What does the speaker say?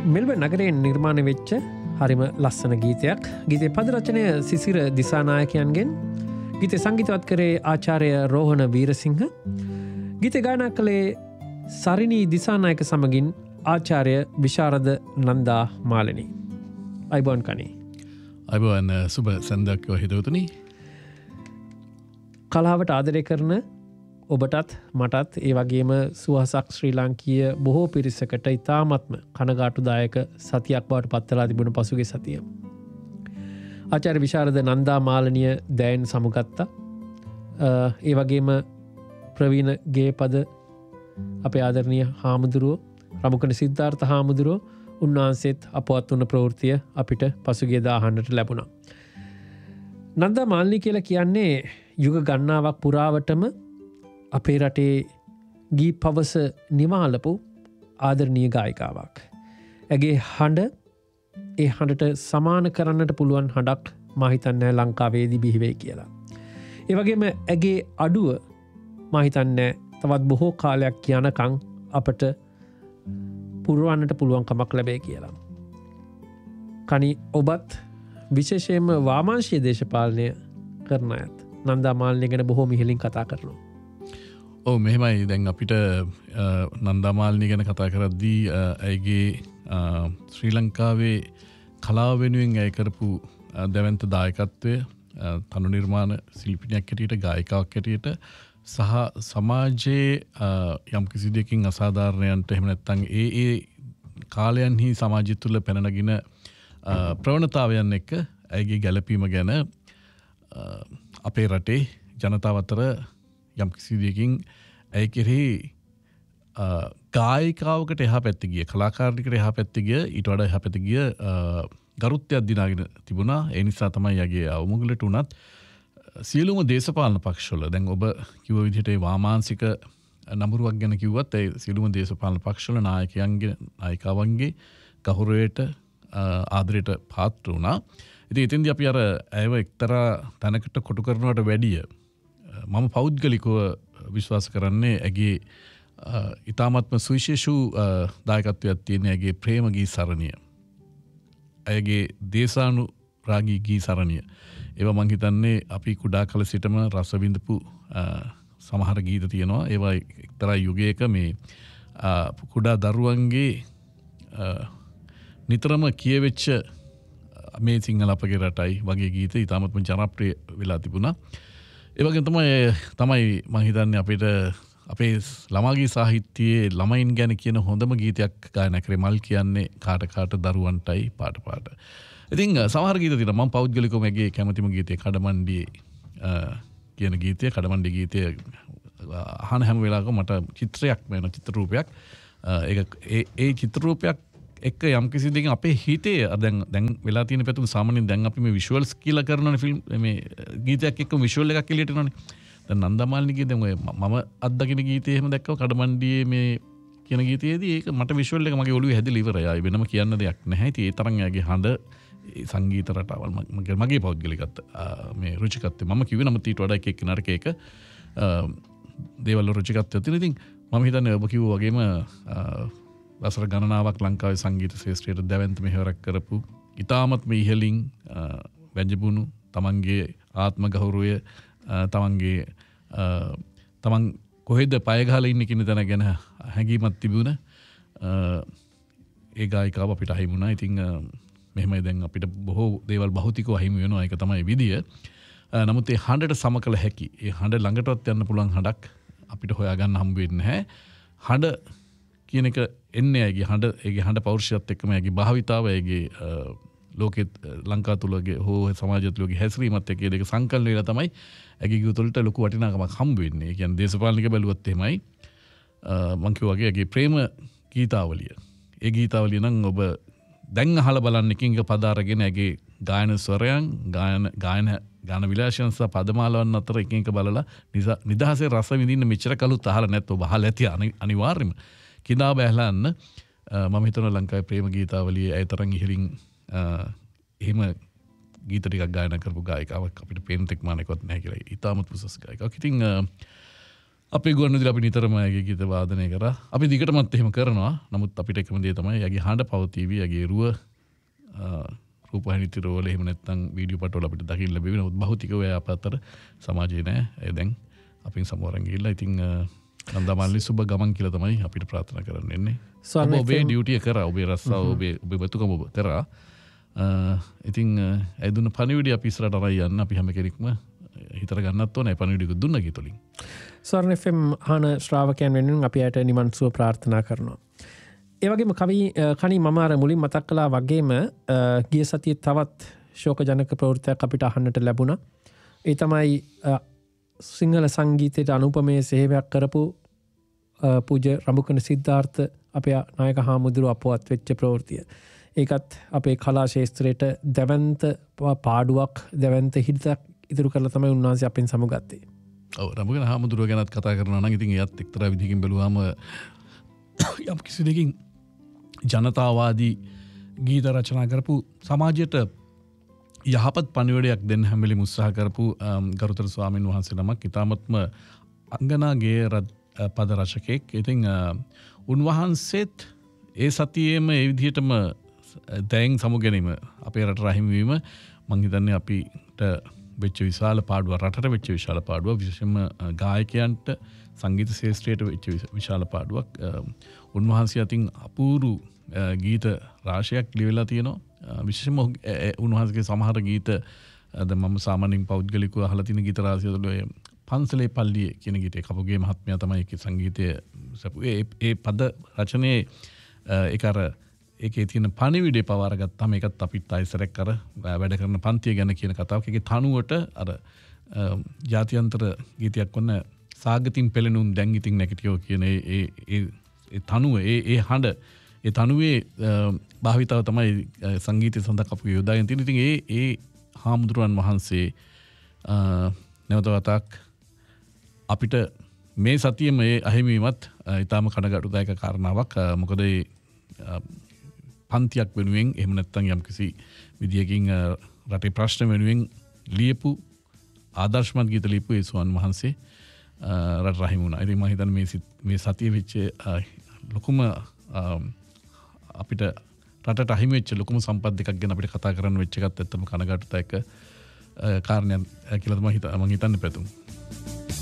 Melbourne නගරයේ නිර්මාණය වෙච්ච හරිම ලස්සන ගීතයක්. ගීතේ පද රචනය සිසිර දිසානායකයන්ගෙන්. ගීතේ සංගීතවත් කරේ ආචාර්ය රෝහණ වීරසිංහ. ගීතේ ගායනා කළේ සරිණී දිසානායක සමගින් ආචාර්ය විශාරද නන්දා මාලනී. අයිබෝන් කනේ. අයිබෝන් සුබ සන්දක් හිතවතුනි. කලාවට ආදරය කරන ඔබටත් මටත් ඒ වගේම සුවහසක් ශ්‍රී ලාංකීය බොහෝ පිරිසකට ඉතාමත්ම කනගාටුදායක සතියක් බවට පත්වලා තිබුණ පසුගිය සතිය. ආචාර්ය විශාරද නන්දා මාලනිය දැයෙන් සමුගත්තා. ඒ වගේම ප්‍රවීණ ගේපද අපේ ආදරණීය හාමුදුරුවෝ රමුකන සිද්ධාර්ථ හාමුදුරුවෝ උන්වහන්සේත් අපවත් වුණ ප්‍රවෘත්තිය අපිට පසුගියදා අහන්නට ලැබුණා. නන්දා මාලනී කියලා කියන්නේ යුග ගණනාවක් පුරාවටම අපේ රටේ ගී පවස නිවාලපු ආදරණීය ගායිකාවක්. ඇගේ හඬ ඒ හඬට සමාන කරන්නට පුළුවන් හඬක් මහිතන්නෑ ලංකාවේදී බිහිවෙයි කියලා. ඒ වගේම ඇගේ අඩුව මහිතන්නෑ තවත් බොහෝ කාලයක් කියනකං අපට පුරුවන්නට පුළුවන්කමක් ලැබේ කියලා. කනි ඔබත් විශේෂයෙන්ම වාමාංශීය දේශපාලනය කරන ඇත් නන්දා මාලනී ගැන බොහෝ මිහිලින් කතා කරනවා. ඔව් මෙහෙමයි දැන් අපිට නන්දා මාලනී ගැන කතා කරද්දී ඇයගේ ශ්‍රී ලංකාවේ කලාව වෙනුවෙන් ඇය කරපු දැවැන්ත දායකත්වය තනු නිර්මාණ ශිල්පිනියක් හැටියට ගායිකාවක් හැටියට සහ සමාජයේ යම් කිසි දෙයකින් අසාධාරණයන්ට එහෙම නැත්නම් ඒ කාලයන්හි සමාජය තුළ පැන නගින ප්‍රවණතාවයන් එක්ක ඇයගේ ගැළපීම ගැන අපේ රටේ ජනතාව අතර යම් කිසි දෙයකින් ඇය කෙරෙහි ගායිකාවකට එහා පැත්තේ ගිය කලාකාරිනිකට එහා පැත්තේ ගිය ඊට වඩා එහා පැත්තේ ගිය ගරුත්වයක් දිනාගෙන තිබුණා. ඒ නිසා තමයි යගේ අවමුගලට උනත් සියලුම දේශපාලන පක්ෂවල දැන් ඔබ කිව්ව විදිහට ඒ වාමාංශික නඹරුවක් ගැන කිව්වත් ඒ සියලුම දේශපාලන පක්ෂවල නායකයන්ගේ නායිකාවන්ගේ ගෞරවයට ආදරයට පාත්‍ර වුණා. ඉතින් එතෙන්දී අපි අර ඇයව එක්තරා තැනකට කොටු කරනවට වැඩිය මම පෞද්ගලිකව විශ්වාස කරන්නේ ඇගේ ඉතාමත්ම සුවිශේෂී දායකත්වයක් තියෙන ඇගේ ප්‍රේම ගී සරණිය. ඇයගේ දේශානුරාගී ගී සරණිය. ඒවා මං හිතන්නේ අපි කුඩා කල සිටම රස විඳපු සමහර ගීත තියෙනවා. ඒවා එක්තරා යුගයක මේ කුඩා දරුවන්ගේ නිතරම කියවෙච්ච මේ සිංහල අපගේ රටයි වගේ ගීත ඉතාමත්ම ජනප්‍රිය වෙලා තිබුණා. ඒ වගේ තමයි මම හිතන්නේ අපිට අපේ ළමාගේ සාහිත්‍යයේ ළමයින් ගැන කියන හොඳම ගීතයක් ගායනා කරේ මල් කියන්නේ කාට කාට දරුවන්ටයි පාට පාට. ඉතින් සමහර ගීත තියෙනවා මම පෞද්ගලිකව මගේ කැමතිම ගීතය කඩමණ්ඩියේ කියන ගීතය. කඩමණ්ඩි ගීතය අහන හැම වෙලාවකම මට චිත්‍රයක් වෙන චිත්‍ර රූපයක් ඒ චිත්‍ර රූපයක් එක්ක යම් කිසි දෙයකින් අපේ හිතේ දැන් වෙලා තියෙන පැතුම් සාමාන්‍යයෙන් දැන් අපි මේ විෂුවල්ස් කියලා කරනනේ ෆිල්ම් මේ ගීතයක් එක්ක විෂුවල් එකක් එළියට එනවනේ. දැන් නන්දා මාලනීගේ දැන් ඔය මම අත්දකින ගීතේ එහෙම දැක්කම කඩමණ්ඩියේ මේ කියන ගීතයේදී ඒක මට විෂුවල් එක මගේ ඔළුවේ හැදිලා ඉවරයි. ආයි වෙනම කියන්න දෙයක් නැහැ. ඉතින් ඒ තරම් යාගේ හඬ සංගීත රටාවල් මගේ පෞද්ගලිකත් මේ රුචිකත්වය මම කිව්වේ නම් ඊට වඩා එක නරක එක දේවල් රුචිකත්වය තියෙන. ඉතින් මම හිතන්නේ ඔබ කිව්වා වගේම වසර ගණනාවක් ලංකාවේ සංගීත ශාස්ත්‍රයට දැවැන්ත මෙහෙවරක් කරපු ඉතාමත් ඉහළින් වැජඹුණු තමන්ගේ ආත්ම ගෞරවය තමන් කොහෙද පය ගහලා ඉන්නේ කියන තැන ගැන හැඟීමක් තිබුණ ඒ ගායිකාව අපිට අහිමි වුණා. ඉතින් මෙහෙමයි දැන් අපිට බොහෝ දේවල් භෞතිකව අහිමි වෙනවා. ඒක තමයි විදිය. නමුත් ඒ හඬට සම කළ හැකි ඒ හඬ ළඟටවත් යන්න පුළුවන් හඬක් අපිට හොයාගන්න හම්බ වෙන්නේ නැහැ. හඬ කියන එක එන්නේ ඇගේ හඬ පෞරුෂයත් එක්කම ඇගේ භාවිතාව ඇගේ ලෝකෙත් ලංකා තුලගේ හෝ සමාජය තුලගේ හැසිරීමත් එක්ක දෙක සංකල්ප වෙලා තමයි ඇගේ ගීත වලට ලොකු වටිනාකමක් හම්බ වෙන්නේ. ඒ කියන්නේ දේශපාලනික බැලුවත් එහෙමයි. මං කිව්වා වගේ ඇගේ ප්‍රේම ගීතාවලිය. ඒ ගීතාවලිය නම් ඔබ දැන් අහලා බලන්න එකින් එක පද අරගෙන ඇගේ ගායන ස්වරයන් ගාන විලාසයන් සහ පදමාලාවන් අතර එකින් එක බලලා නිදහසේ රස විඳින්න මෙච්චර කලුත් අහලා නැත්නම් ඔබ අහලා ඇති අනිවාර්යයෙන්ම කිනා බැලන්න මම හිතනවා ලංකාවේ ප්‍රේම ගීතාවලියේ ඒ තරම් ඉහළින් එහෙම ගීත ටිකක් ගායනා කරපු ගායිකාවක් අපිට පේන තෙක් මානෙකවත් නැහැ කියලා. ඊටමත් උසස් ගායිකාවක්. ඉතින් අපේ ගුවන්විදුලි අපි නිතරම ඇගේ ගීත වාදනය කරා. අපි දිගටමත් එහෙම කරනවා. නමුත් අපිට එකම දේ තමයි යගේ හඬ පවතිවි යගේ රුව රූපවාහිනී තිරවල එහෙම නැත්නම් වීඩියෝ පටවල අපිට දකින්න ලැබෙන්නේ. නමුත් භෞතිකව අප අතර සමාජයේ නෑ. ඒ දැන් අපින් සමවරන් ගිහිල්ලා ඉතින් නන්දමාලි සුබ ගමන් කියලා තමයි අපිට ප්‍රාර්ථනා කරන්න එන්නේ. ඔබේ ඩියුටිය කරා. ඔබේ රස්සාව ඔබේ බතුකම ඔබ කරා. ඉතින් ඒ දුන්න පණිවිඩය අපි ඉස්සරහට අරයි යන්න අපි හැම කෙනෙක්ම හිතර ගන්නත් ඕනේ පණිවිඩය දුන්න ගීතවලින්. ස්වර්ණ FM අහන ශ්‍රාවකයන් වෙනුවෙන් අපි අයට නිවන් සුව ප්‍රාර්ථනා කරනවා. ඒ වගේම කණි මම අර මුලින් මතක් කළා වගේම ගිය සතියේ තවත් ශෝකජනක ප්‍රවෘත්තියක් අපිට අහන්නට ලැබුණා. ඒ තමයි සිංහල සංගීතයට අනුපමේ සේවයක් කරපු පූජ්‍ය රඹුකන සිද්ධාර්ථ අපේ නායක හාමුදුරුව අපවත් වෙච්ච ප්‍රවෘත්තිය. ඒකත් අපේ කලා ශේත්‍රයට දැවන්ත පාඩුවක් දැවන්ත හිතක් ඉදිරි කරලා තමයි උන්වහන්සේ අපෙන් සමුගත්තේ. ඔව් රඹුකන හාමුදුරුව ගැනත් කතා කරනවා නම් ඉතින් එයත් එක්තරා විදිහකින් බැලුවාම යම් කිසි දෙකින් ජනතාවාදී ගීත රචනා කරපු සමාජයට යහපත් පණිවිඩයක් දෙන්න හැම වෙලෙම උත්සාහ කරපු ගරුතර ස්වාමීන් වහන්සේ නමක් ඉතාමත්ම අංගනා ගේය පද රචකෙක්. ඉතින් උන්වහන්සේත් ඒ සතියේම ඒ විදිහටම දැන් සමුගැනීම අපේ රට රහිමවීම මං හිතන්නේ අපිට වෙච්ච විශාල පාඩුවක්, රටට වෙච්ච විශාල පාඩුවක්, විශේෂයෙන්ම ගායකයන්ට සංගීත ශාස්ත්‍රයට වෙච්ච විශාල පාඩුවක්. උන්වහන්සේ අතින් අපූරු ගීත රාශියක් ලියවිලා තියෙනවා. විශේෂයෙන්ම උන්වහන්සේගේ සමහර ගීත මම සාමාන්‍යයෙන් පෞද්ගලිකව අහලා තියෙන ගීත රාශිය තුළ පන්සලේ පල්ලියේ කියන ගීතේ කපුගේ මහත්මයා තමයි ඒකේ සංගීතය ඒ පද රචනයේ ඒක අර ඒකේ තියෙන පණිවිඩය පවාර ගත්තාම ඒකත් අපිත් ආයිසරක් අර වැඩ කරන පන්තිය ගැන කියන කතාවක්. ඒකේ තනුවට අර ජාත්‍යන්තර ගීතයක් වන්න සාගතින් පෙළෙනුම් දැන් ඉතින් නැගිටියෝ කියන ඒ තනුව ඒ හඬ ඒ තනුවේ භාවිතාව තමයි සංගීතය සඳහා කපුගේ යොදාගෙන තියෙන. ඉතින් ඒ හාමුදුරුවන් වහන්සේ නැවත වතාවක් අපිට මේ සතියේ මේ අහිමිවීමත් ඊටාම කනගාටුදායක කාරණාවක්. මොකද පන්තියක් වෙනුවෙන් එහෙම නැත්නම් යම්කිසි විදියකින් රටේ ප්‍රශ්න වෙනුවෙන් ලියපු ආදර්ශමත් ගීත ලියපු ඒ ස්වාමීන් වහන්සේ රට රහිමු වුණා. ඉතින් මම හිතන්නේ මේ සතියේ වෙච්ච ලොකුම අපිට රටට අහිමි වෙච්ච ලොකුම සම්පත් දෙකක් ගැන අපිට කතා කරන්න වෙච්ච එකත් ඇත්තම කනගාටුදායක කාරණයක් කියලා තමයි මම හිතන්නේ පැතුම්.